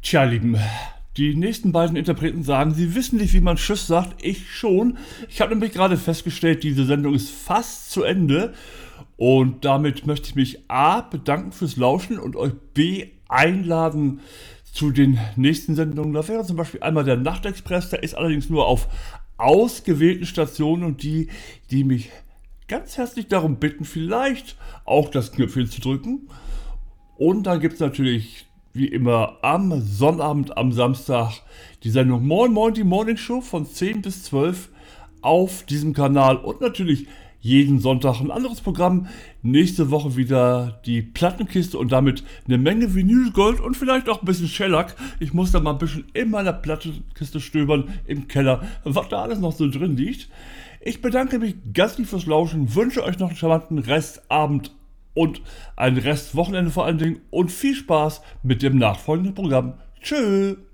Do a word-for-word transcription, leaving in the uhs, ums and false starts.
Tja, Lieben, die nächsten beiden Interpreten sagen, sie wissen nicht, wie man Tschüss sagt. Ich schon. Ich habe nämlich gerade festgestellt, diese Sendung ist fast zu Ende. Und damit möchte ich mich A. bedanken fürs Lauschen und euch B. einladen zu den nächsten Sendungen. Da wäre zum Beispiel einmal der Nachtexpress, der ist allerdings nur auf ausgewählten Stationen und die, die mich ganz herzlich darum bitten, vielleicht auch das Knöpfchen zu drücken. Und dann gibt es natürlich wie immer am Sonnabend, am Samstag die Sendung Moin Moin, die Morning Show von zehn bis zwölf auf diesem Kanal und natürlich jeden Sonntag ein anderes Programm. Nächste Woche wieder die Plattenkiste und damit eine Menge Vinylgold und vielleicht auch ein bisschen Shellac. Ich muss da mal ein bisschen in meiner Plattenkiste stöbern im Keller, was da alles noch so drin liegt. Ich bedanke mich ganz lieb fürs Lauschen, wünsche euch noch einen charmanten Restabend und ein Restwochenende vor allen Dingen und viel Spaß mit dem nachfolgenden Programm. Tschö!